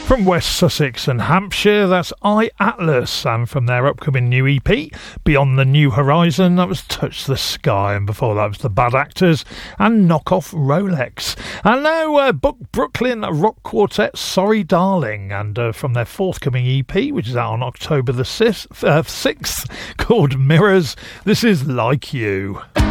From West Sussex and Hampshire, that's I Atlas, and from their upcoming new EP, Beyond the New Horizon, that was Touch the Sky, and before that was The Bad Actors and Knock Off Rolex. And now Brooklyn rock quartet Sorry Darling, and from their forthcoming EP, which is out on October the 6th, called Mirrors, this is Like You.